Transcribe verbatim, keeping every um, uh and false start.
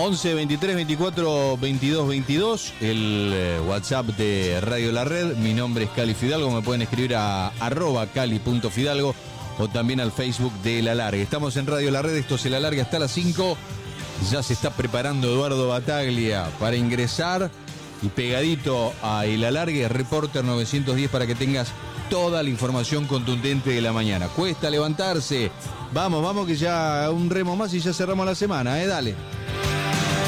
once, veintitrés, veinticuatro, veintidós, veintidós, el eh, WhatsApp de Radio La Red. Mi nombre es Cali Fidalgo, me pueden escribir a arroba cali.fidalgo o también al Facebook de El Alargue. Estamos en Radio La Red, esto es El Alargue hasta las cinco. Ya se está preparando Eduardo Bataglia para ingresar y pegadito a El Alargue, Reporter novecientos diez, para que tengas toda la información contundente de la mañana. Cuesta levantarse. Vamos, vamos que ya un remo más y ya cerramos la semana, ¿eh? Dale.